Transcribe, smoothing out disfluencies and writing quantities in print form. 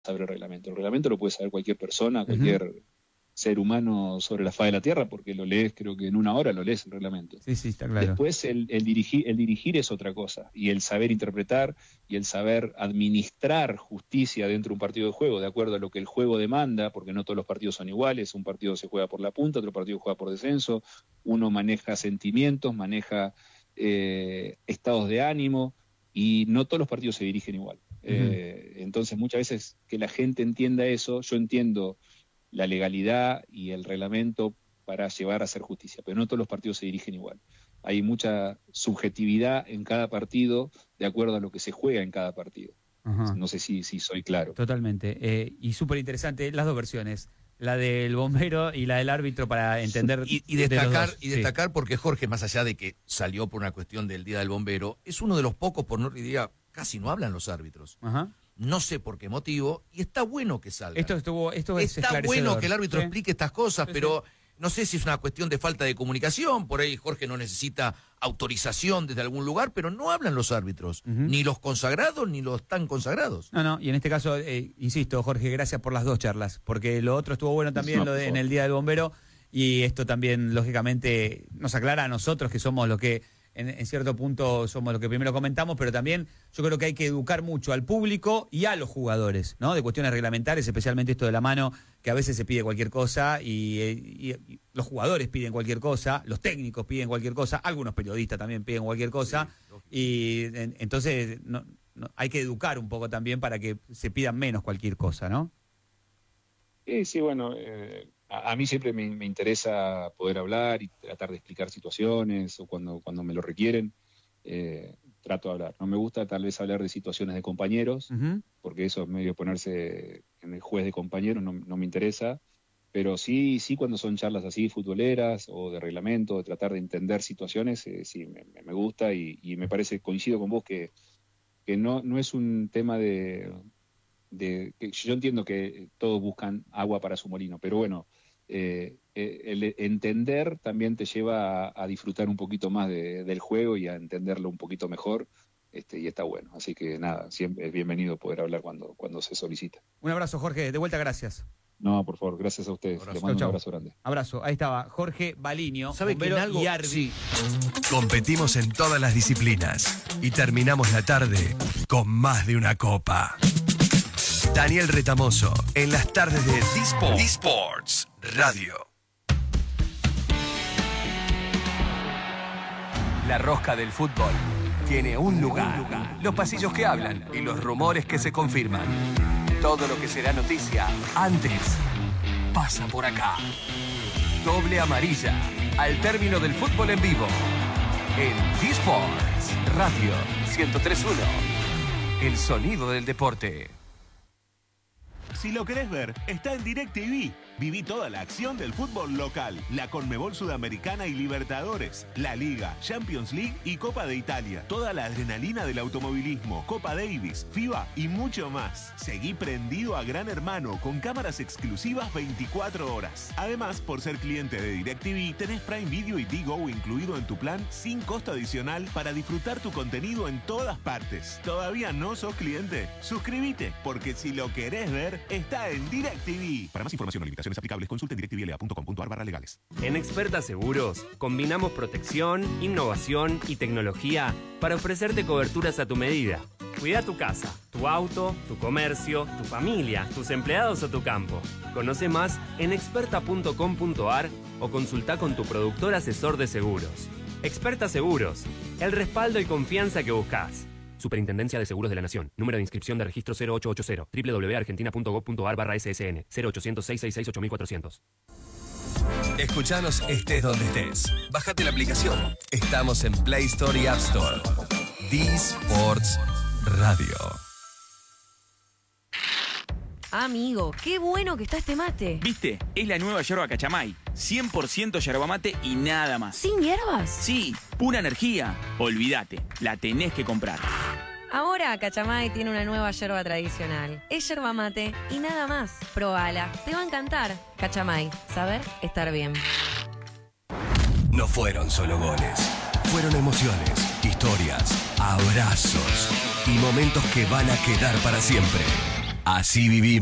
saber el reglamento. El reglamento lo puede saber cualquier persona, cualquier ser humano sobre la faz de la tierra, porque lo lees, creo que en una hora lo lees el reglamento. Sí, está claro. Después el dirigir es otra cosa, y el saber interpretar y el saber administrar justicia dentro de un partido de juego, de acuerdo a lo que el juego demanda, porque no todos los partidos son iguales, un partido se juega por la punta, otro partido juega por descenso, uno maneja sentimientos, maneja estados de ánimo, y no todos los partidos se dirigen igual. Entonces muchas veces que la gente entienda eso, yo entiendo la legalidad y el reglamento para llevar a hacer justicia, pero no todos los partidos se dirigen igual. Hay mucha subjetividad en cada partido de acuerdo a lo que se juega en cada partido. No sé si soy claro. Totalmente. Y súper interesante las dos versiones, la del bombero y la del árbitro, para entender. Y destacar porque Jorge, más allá de que salió por una cuestión del Día del Bombero, es uno de los pocos, por no diría, casi no hablan los árbitros. No sé por qué motivo, y está bueno que salga. Esto es está bueno que el árbitro explique estas cosas, pero no sé si es una cuestión de falta de comunicación. Por ahí Jorge no necesita autorización desde algún lugar, pero no hablan los árbitros, ni los consagrados ni los tan consagrados. No, y en este caso, insisto, Jorge, gracias por las dos charlas, porque lo otro estuvo bueno también, en el Día del Bombero, y esto también, lógicamente, nos aclara a nosotros que somos los que en cierto punto somos lo que primero comentamos, pero también yo creo que hay que educar mucho al público y a los jugadores, ¿no? De cuestiones reglamentarias, especialmente esto de la mano, que a veces se pide cualquier cosa y los jugadores piden cualquier cosa, los técnicos piden cualquier cosa, algunos periodistas también piden cualquier cosa, y entonces hay que educar un poco también para que se pidan menos cualquier cosa, ¿no? Sí, bueno, a mí siempre me interesa poder hablar y tratar de explicar situaciones, o cuando me lo requieren, trato de hablar. No me gusta tal vez hablar de situaciones de compañeros, porque eso es medio ponerse en el juez de compañeros, no me interesa, pero sí cuando son charlas así futboleras o de reglamento, de tratar de entender situaciones, sí me gusta, y me parece, coincido con vos, que no es un tema de que yo entiendo que todos buscan agua para su molino, pero bueno, el entender también te lleva a disfrutar un poquito más del juego y a entenderlo un poquito mejor, y está bueno. Así que nada, siempre es bienvenido poder hablar cuando se solicita. Un abrazo, Jorge, de vuelta, gracias. No, por favor, gracias a ustedes. Les mando un abrazo grande. Abrazo, ahí estaba Jorge Baliño, ¿sabe que en algo? y árbitro. Competimos en todas las disciplinas y terminamos la tarde con más de una copa. Daniel Retamoso en las tardes de D-Sports Radio. La rosca del fútbol tiene un lugar. Los pasillos que hablan y los rumores que se confirman. Todo lo que será noticia antes pasa por acá. Doble amarilla al término del fútbol en vivo. En D-Sports Radio 103.1. El sonido del deporte. Si lo querés ver, está en DirecTV. Viví toda la acción del fútbol local, la Conmebol Sudamericana y Libertadores, la Liga, Champions League y Copa de Italia. Toda la adrenalina del automovilismo, Copa Davis, FIBA y mucho más. Seguí prendido a Gran Hermano con cámaras exclusivas 24 horas. Además, por ser cliente de DirecTV, tenés Prime Video y Digo incluido en tu plan sin costo adicional para disfrutar tu contenido en todas partes. ¿Todavía no sos cliente? Suscríbete, porque si lo querés ver, está en DirecTV. Para más información o limitaciones aplicables, consulte en directvla.com.ar/legales. En Experta Seguros, combinamos protección, innovación y tecnología para ofrecerte coberturas a tu medida. Cuida tu casa, tu auto, tu comercio, tu familia, tus empleados o tu campo. Conoce más en experta.com.ar o consulta con tu productor asesor de seguros. Experta Seguros, el respaldo y confianza que buscas. Superintendencia de Seguros de la Nación. Número de inscripción de registro 0880. www.argentina.gov.ar/SSN. 0800-666-8400. Escuchanos estés donde estés. Bájate la aplicación. Estamos en Play Store y App Store. D-Sports Radio. Amigo, qué bueno que está este mate. ¿Viste? Es la nueva yerba Cachamay. 100% yerba mate y nada más. ¿Sin hierbas? Sí, pura energía. Olvídate, la tenés que comprar. Ahora Cachamay tiene una nueva yerba tradicional. Es yerba mate y nada más. Probala, te va a encantar. Cachamay, saber estar bien. No fueron solo goles. Fueron emociones, historias, abrazos y momentos que van a quedar para siempre. Así vivimos.